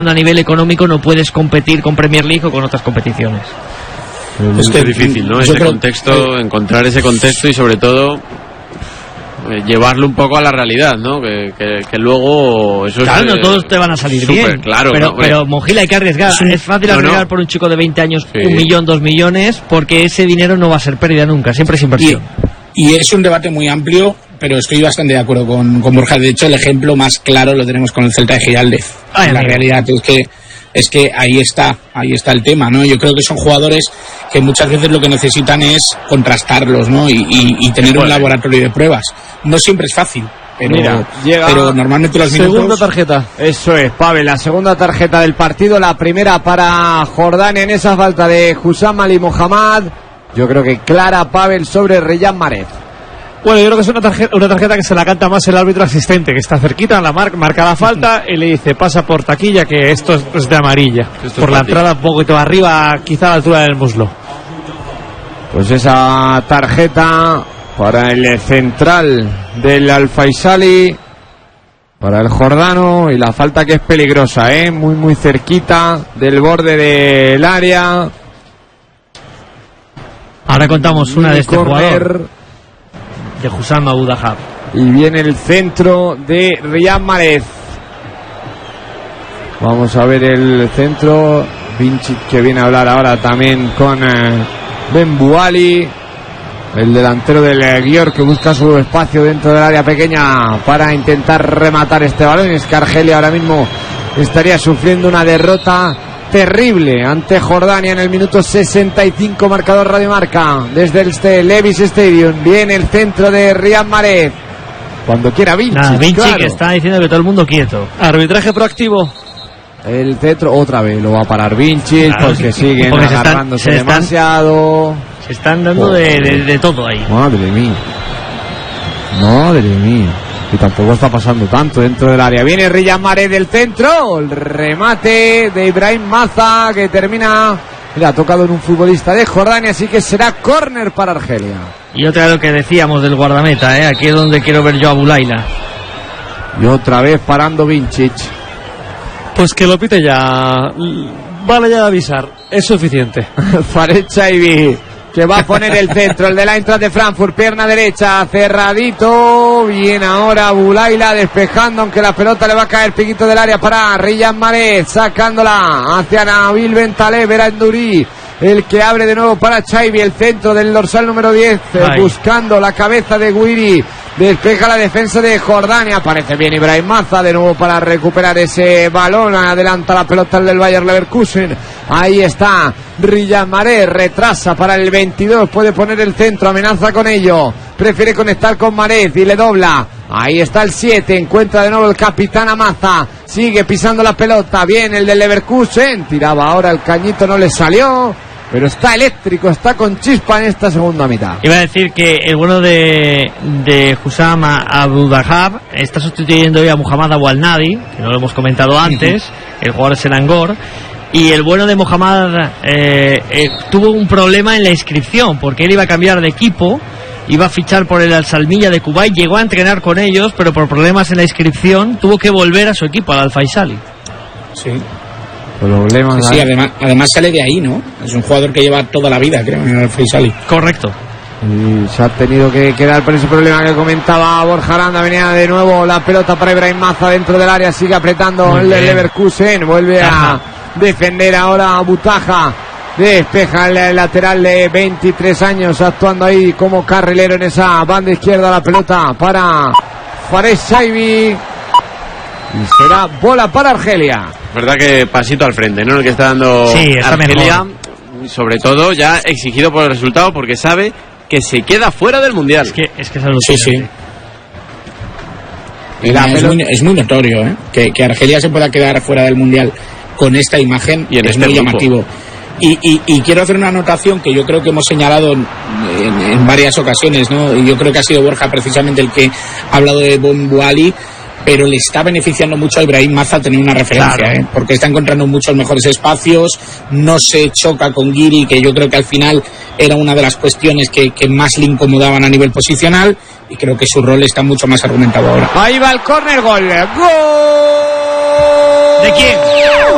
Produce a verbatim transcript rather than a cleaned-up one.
a nivel económico no puedes competir con Premier League o con otras competiciones. Es que es difícil, ¿no? Ese contexto, encontrar ese contexto y sobre todo eh, llevarlo un poco a la realidad, ¿no? Que, que, que luego eso claro, es, no todos te van a salir super, bien. Claro, pero, no, pero Mojila hay que arriesgar. Es, es fácil no, arriesgar no. por un chico de veinte años Sí. un millón, dos millones, porque ese dinero no va a ser pérdida nunca, siempre es inversión. Y, y es un debate muy amplio, pero estoy bastante de acuerdo con, con Borja. De hecho, el ejemplo más claro lo tenemos con el Celta de Giraldez. Ay, la amigo. realidad es que es que ahí está, ahí está el tema, ¿no? Yo creo que son jugadores que muchas veces lo que necesitan es contrastarlos, ¿no? Y, y, y tener un laboratorio de pruebas. No siempre es fácil, pero, Mira, llega pero normalmente los minutos... Segunda tarjeta. Eso es, Pavel, la segunda tarjeta del partido, la primera para Jordania en esa falta de Hussam Ali Mohamed. Yo creo que clara, Pavel, sobre Riyad Mahrez. Bueno, yo creo que es una tarjeta, una tarjeta que se la canta más el árbitro asistente, que está cerquita, la mar, marca la falta y le dice, pasa por taquilla, que esto es, es de amarilla. Esto por es la para ti. entrada un poquito arriba, quizá a la altura del muslo. Pues esa tarjeta para el central del Al-Faisali, para el jordano, y la falta que es peligrosa, ¿eh? Muy, muy cerquita del borde del área. Ahora contamos una de este Corner. jugador, de Hussam Abu Dahab. Y viene el centro de Riyad Mahrez. Vamos a ver el centro. Vinci, que viene a hablar ahora también con eh, Ben Bouali, el delantero del eh, Győr, que busca su espacio dentro del área pequeña para intentar rematar este balón. Y es que Argelia ahora mismo estaría sufriendo una derrota terrible ante Jordania en el minuto sesenta y cinco, marcador Radio Marca desde el este Levi's Stadium. Viene el centro de Riyad Mahrez. Cuando quiera Vinci, Nada, Vinci, claro. que está diciendo que todo el mundo quieto. Arbitraje proactivo. El centro otra vez lo va a parar Vinci, Claro, porque siguen porque se están- agarrándose se están- demasiado. Se están dando de, de, de todo ahí. Madre mía. Madre mía. Y tampoco está pasando tanto dentro del área. Viene Riyad Mahrez del centro. El remate de Ibrahim Maza, que termina. Mira, ha tocado en un futbolista de Jordania, así que será córner para Argelia. Y otra de lo que decíamos del guardameta, ¿eh? Aquí es donde quiero ver yo a Bulaila. Y otra vez parando Vincic. Pues que lo pite ya. Vale ya de avisar. Es suficiente. Farid Chaibi, que va a poner el centro, el de la Eintracht de Frankfurt, pierna derecha, cerradito. Viene ahora Bulaila despejando, aunque la pelota le va a caer piquito del área para Riyad Mahrez, sacándola hacia Nabil Bentaleb. Era Enduri el que abre de nuevo para Chaibi, el centro del dorsal número diez, eh, buscando la cabeza de Guiri. Despeja la defensa de Jordania. Aparece bien Ibrahim Maza de nuevo para recuperar ese balón. Adelanta la pelota el del Bayer Leverkusen. Ahí está Riyad Mahrez. Retrasa para el veintidós. Puede poner el centro. Amenaza con ello. Prefiere conectar con Mahrez y le dobla. Ahí está el siete. Encuentra de nuevo el capitán a Maza. Sigue pisando la pelota. Bien el del Leverkusen. Tiraba ahora el cañito. No le salió. Pero está eléctrico, está con chispa en esta segunda mitad. Iba a decir que el bueno de, de Hussam Abu Dahab está sustituyendo hoy a Mohamed Abu Al-Nadi, que no lo hemos comentado antes, el jugador es el Angor. Y el bueno de Mohamed eh, eh, tuvo un problema en la inscripción, porque él iba a cambiar de equipo, iba a fichar por el Al-Salmiya de Kuwait, llegó a entrenar con ellos, pero por problemas en la inscripción tuvo que volver a su equipo, al Al-Faisali. Sí. Problemas. Sí, además, además sale de ahí, ¿no? Es un jugador que lleva toda la vida, creo, en el Faisali. Correcto. Y se ha tenido que quedar por ese problema que comentaba Borja Aranda. Venía de nuevo la pelota para Ibrahim Maza dentro del área, sigue apretando Muy el de bien. Leverkusen, vuelve Ajá. a defender ahora a Butaja, despeja el lateral de veintitrés años, actuando ahí como carrilero en esa banda izquierda. La pelota para Farid Chaibi y será bola para Argelia. Verdad que pasito al frente, ¿no? El que está dando Sí, está Argelia, mejor. sobre todo ya exigido por el resultado, porque sabe que se queda fuera del Mundial. Es que es, que es Sí, sí. Y la es, pelota- muy, es muy notorio, ¿eh? que, que Argelia se pueda quedar fuera del Mundial con esta imagen. Y en es este muy grupo. llamativo. Y, y, y quiero hacer una anotación que yo creo que hemos señalado en, en, en varias ocasiones, ¿no? Y yo creo que ha sido Borja precisamente el que ha hablado de Ben Bouali, pero le está beneficiando mucho a Ibrahim Maza tener una referencia, Claro. ¿eh? Porque está encontrando muchos mejores espacios, no se choca con Guiri, que yo creo que al final era una de las cuestiones que, que más le incomodaban a nivel posicional, y creo que su rol está mucho más argumentado ahora. Ahí va el córner, gol. ¡Gol! ¿De quién?